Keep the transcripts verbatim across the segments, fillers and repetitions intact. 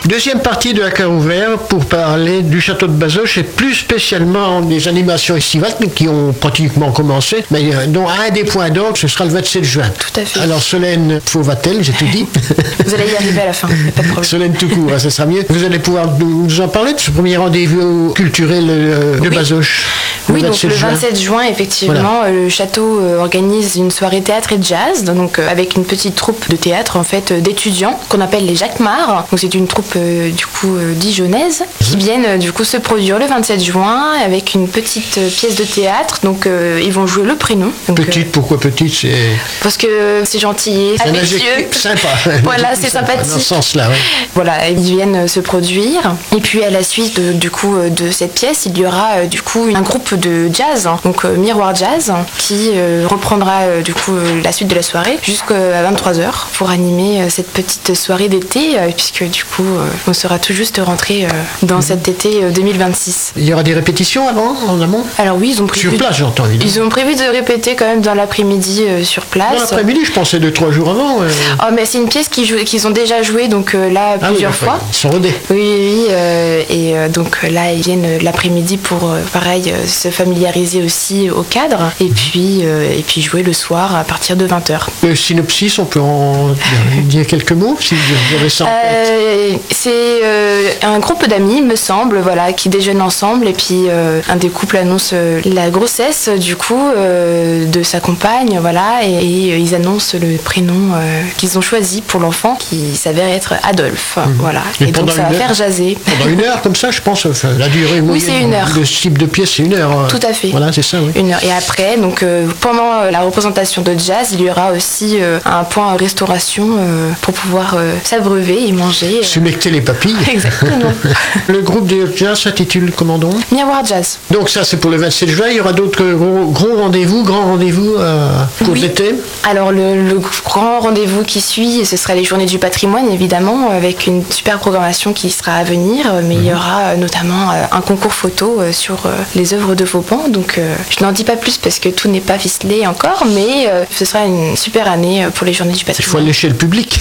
Deuxième partie de la Cœur ouvert pour parler du château de Bazoches et plus spécialement des animations estivales qui ont pratiquement commencé, mais dont un des points d'orgue, ce sera le vingt-sept juin. Tout à fait. Alors Solène Fauvatel, j'ai tout dit. Vous allez y arriver à la fin, pas de problème. Solène tout court, hein, ça sera mieux. Vous allez pouvoir nous en parler de ce premier rendez-vous culturel euh, de oui. Bazoches. Oui, donc le vingt-sept juin, effectivement, voilà. Le château euh, organise une soirée théâtre et jazz, donc euh, avec une petite troupe de théâtre en fait euh, d'étudiants qu'on appelle les Jacquemart. Donc c'est une troupe euh, du coup euh, dijonnaise qui viennent euh, du coup se produire le vingt-sept juin avec une petite euh, pièce de théâtre. Donc euh, ils vont jouer le prénom. Donc, petite, euh, pourquoi petite c'est... Parce que c'est gentil, c'est affectueux, sympa. Voilà, c'est sympathique. Dans ce sens-là, oui. Voilà, ils viennent se produire. Et puis à la suite de, du coup de cette pièce, il y aura euh, du coup un groupe de jazz, donc euh, Miroir Jazz, qui euh, reprendra euh, du coup euh, la suite de la soirée jusqu'à vingt-trois heures pour animer euh, cette petite soirée d'été, euh, puisque du coup euh, on sera tout juste rentré euh, dans mmh. cet été euh, deux mille vingt-six. Il y aura des répétitions avant, en amont? Alors oui, ils ont prévu. Sur place, j'entends évidemment. Ils ont prévu de répéter quand même dans l'après-midi euh, sur place. Dans l'après-midi, je pensais deux, trois jours avant. Euh... Oh, mais c'est une pièce qu'ils, jouent, qu'ils ont déjà jouée, donc euh, là ah plusieurs oui, fois. Ils sont rodés. Oui, oui, euh, et euh, donc là ils viennent l'après-midi pour euh, pareil euh, se familiariser aussi au cadre et puis, euh, et puis jouer le soir à partir de vingt heures. Le synopsis, on peut en dire quelques mots si vous avez ça en euh, tête. C'est euh, un groupe d'amis, il me semble, voilà, qui déjeunent ensemble et puis euh, un des couples annonce euh, la grossesse du coup euh, de sa compagne, voilà, et, et ils annoncent le prénom euh, qu'ils ont choisi pour l'enfant qui s'avère être Adolphe, mmh. voilà. Et, et donc ça va faire jaser. Pendant une heure comme ça, je pense, enfin, la durée moyenne oui, c'est une heure. de ce type de pièce, c'est une heure. Tout à fait. Voilà, c'est ça, oui. Une heure. Et après, donc euh, pendant euh, la représentation de jazz, il y aura aussi euh, un point restauration euh, pour pouvoir euh, s'abreuver et manger. Euh... Sumecter les papilles. Exactement. Le groupe de jazz s'intitule comment donc? Miroir Jazz. Donc ça, c'est pour le vingt-sept juin. Il y aura d'autres gros, gros rendez-vous, grands rendez-vous euh, pour oui. l'été. Alors le, le grand rendez-vous qui suit, ce sera les Journées du patrimoine, évidemment, avec une super programmation qui sera à venir. Mais mmh. il y aura notamment un concours photo sur les œuvres de Vauban. Donc euh, je n'en dis pas plus parce que tout n'est pas ficelé encore, mais euh, ce sera une super année pour les Journées du patrimoine. Il faut aller chez le public.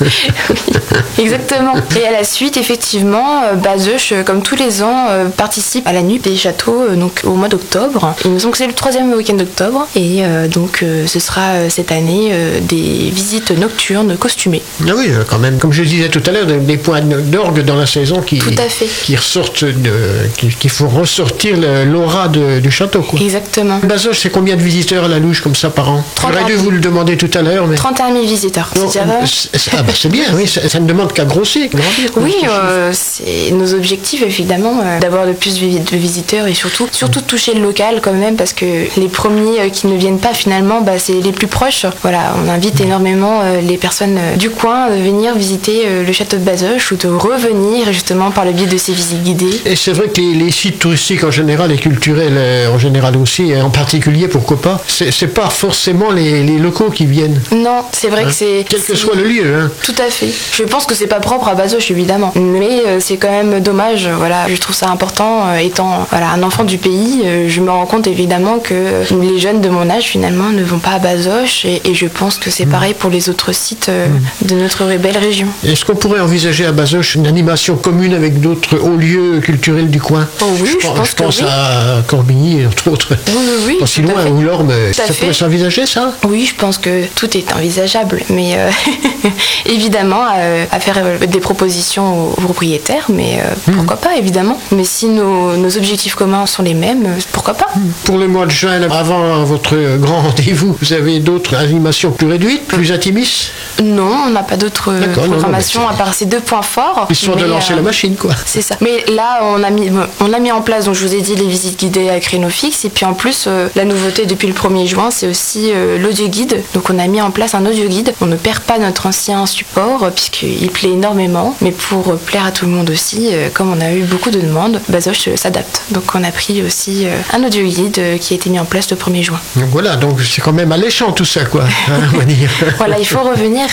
Oui, exactement. Et à la suite, effectivement, Bazoches, comme tous les ans, euh, participe à la nuit des châteaux euh, donc, au mois d'octobre. Il me semble que c'est le troisième week-end d'octobre. Et euh, donc euh, ce sera euh, cette année euh, des visites nocturnes costumées. Ah oui, quand même. Comme je disais tout à l'heure, des points d'orgue dans la saison qui, tout à fait. qui ressortent, de, qui, qui font ressortir l'aura de, du château. Quoi. Exactement. Bazoches, c'est combien de visiteurs à la louche comme ça par an? J'aurais dû vous le demander tout à l'heure. Mais... trente et un mille visiteurs. Non, c'est, ah bah c'est bien, oui, ça, ça ne demande qu'à grossir. Grandir, oui, euh, c'est nos objectifs évidemment, euh, d'avoir de plus de visiteurs et surtout, surtout toucher le local quand même parce que les premiers euh, qui ne viennent pas finalement, bah, c'est les plus proches. Voilà, on invite énormément euh, les personnes euh, du coin de venir visiter euh, le château de Bazoches ou de revenir justement par le biais de ces visites guidées. Et c'est vrai que les, les sites touristiques en général et culturels euh, en général aussi, et en particulier pourquoi pas, c'est, c'est pas forcément les, les locaux qui viennent. Non, c'est vrai hein? que c'est... Quel que c'est... soit le lieu. Hein. Tout à fait. Je pense que c'est pas propre à Bazoches évidemment, mais euh, c'est quand même dommage. Voilà, je trouve ça important. Euh, étant voilà, un enfant du pays, euh, je me rends compte évidemment que les jeunes de mon âge finalement ne vont pas à Bazoches et, et je pense que c'est mmh. pareil pour les autres sites euh, mmh. de notre belle région. Est-ce qu'on pourrait envisager à Bazoches une animation commune avec d'autres hauts lieux culturels du coin? Oh oui, je, je pense, pense, je pense que oui. à Corbigny entre autres. Oui, oui, oui. Pas si loin, ou Lorme. Ça fait. pourrait s'envisager ça? Oui, je pense que tout est envisageable, mais euh, évidemment euh, à faire des propositions aux propriétaires, mais euh, mmh. pourquoi pas évidemment. Mais si nos, nos objectifs communs sont les mêmes, pourquoi pas? Pour le mois de juin, avant votre grand rendez-vous, vous avez d'autres animations plus réduites, plus intimistes? Non, on n'a pas d'autres programmations à part ces deux points forts. Histoire de lancer euh, la machine, quoi. C'est ça. Mais là, on a mis, on a mis en place, donc je vous ai dit, les visites guidées à créneau fixe. Et puis en plus, euh, la nouveauté depuis le premier juin, c'est aussi euh, l'audio guide. Donc on a mis en place un audio guide. On ne perd pas notre ancien support, euh, puisqu'il plaît énormément. Mais pour euh, plaire à tout le monde aussi, euh, comme on a eu beaucoup de demandes, Bazoches euh, s'adapte. Donc on a pris aussi euh, un audio guide euh, qui a été mis en place le premier juin. Donc voilà, donc c'est quand même alléchant tout ça, quoi. Hein, on va dire. Voilà, il faut revenir.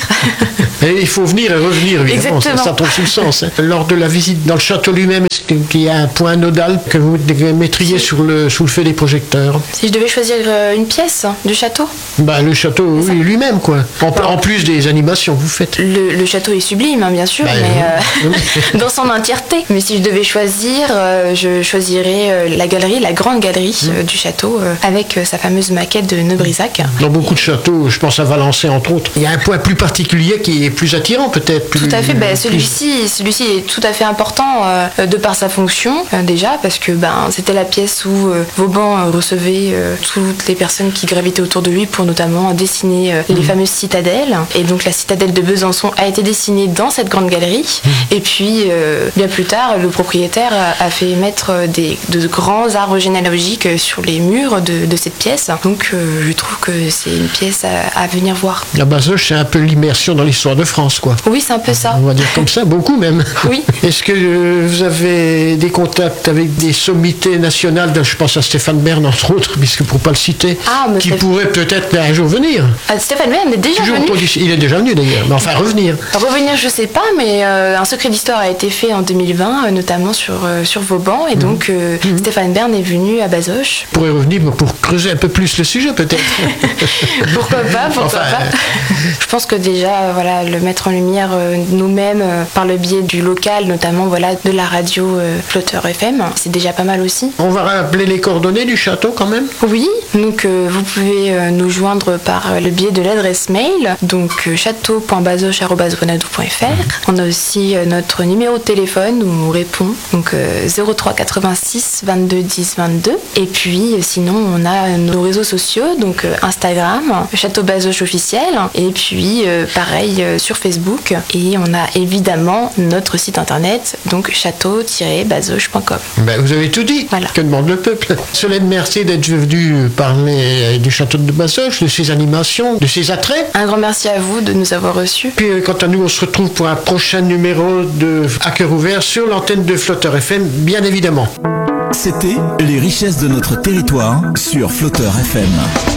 Et il faut venir et revenir, évidemment. Ça, ça tombe sous le sens. Hein. Lors de la visite dans le château lui-même, est-ce qu'il y a un point nodal que vous mettriez sur le, sous le feu des projecteurs? Si je devais choisir une pièce du château? Bah, le château oui, lui-même, quoi. En, en plus des animations que vous faites. Le, le château est sublime, hein, bien sûr, bah, mais euh, dans son entièreté. Mais si je devais choisir, euh, je choisirais euh, la galerie, la grande galerie euh, du château, euh, avec euh, sa fameuse maquette de Neubrisac. Dans beaucoup de châteaux, je pense à Valençay entre autres, il y a un point plus particulier qui est plus attirant peut-être. Plus, tout à fait, ben, plus... celui-ci, celui-ci est tout à fait important euh, de par sa fonction euh, déjà, parce que ben, c'était la pièce où euh, Vauban euh, recevait euh, toutes les personnes qui gravitaient autour de lui pour notamment dessiner euh, les mmh. fameuses citadelles. Et donc la citadelle de Besançon a été dessinée dans cette grande galerie. Mmh. Et puis euh, bien plus tard, le propriétaire a fait mettre des, de grands arbres généalogiques sur les murs de, de cette pièce. Donc euh, je trouve que c'est une pièce à, à venir voir. La Bazoches, c'est un peu l'immersion dans l'histoire de France, quoi. Oui, c'est un peu ça. On va dire comme ça, beaucoup même. Oui. Est-ce que euh, vous avez des contacts avec des sommités nationales, de, je pense à Stéphane Bern entre autres, puisque pour pas le citer, ah, qui Stéph... pourrait peut-être un jour venir. Ah, Stéphane Bern est déjà Toujours venu. Il est déjà venu d'ailleurs, mais enfin revenir. Revenir, je sais pas, mais euh, un secret d'histoire a été fait en deux mille vingt, euh, notamment sur, euh, sur Vauban, et mmh. donc euh, mmh. Stéphane Bern est venu à Bazoches. Pourrait revenir pour creuser un peu plus le sujet peut-être. Pourquoi pas, pourquoi enfin, pas. Euh... Je pense que déjà, voilà, le mettre en lumière euh, nous-mêmes euh, par le biais du local, notamment voilà, de la radio euh, Flotteur F M, c'est déjà pas mal aussi. On va rappeler les coordonnées du château quand même. Oui, donc euh, vous pouvez euh, nous joindre par euh, le biais de l'adresse mail, donc euh, château point bazoches arobase wanadoo point f r. On a aussi euh, notre numéro de téléphone où on répond, donc euh, zéro trois quatre-vingt-six vingt-deux dix vingt-deux. Et puis euh, sinon on a nos réseaux sociaux, donc euh, Instagram, Château Bazoches officiel, et puis euh, pareil euh, sur Facebook. Et on a évidemment notre site internet, donc château tiret bazoches point com. Ben, vous avez tout dit. Voilà. Que demande le peuple. Solène, merci d'être venu parler du château de Bazoches, de ses animations, de ses attraits. Un grand merci à vous de nous avoir reçus. Puis quant à nous, on se retrouve pour un prochain numéro de À cœur ouvert sur l'antenne de Flotteur F M, bien évidemment. C'était Les richesses de notre territoire sur Flotteur F M.